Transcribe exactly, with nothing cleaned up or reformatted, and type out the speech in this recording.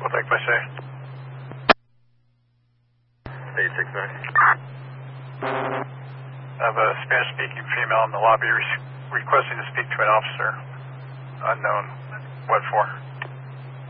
We'll take by say. eight six nine. I have a Spanish-speaking female in the lobby re- requesting to speak to an officer. Unknown. What for?